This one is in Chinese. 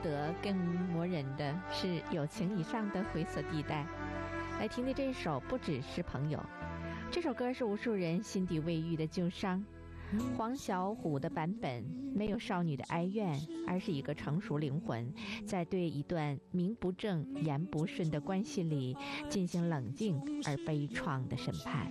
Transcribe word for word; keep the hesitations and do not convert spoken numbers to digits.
得更磨人的是友情以上的灰色地带。来听的这一首不只是朋友，这首歌是无数人心底未愈的旧伤。黄小琥的版本没有少女的哀怨，而是一个成熟灵魂在对一段名不正言不顺的关系里进行冷静而悲怆的审判。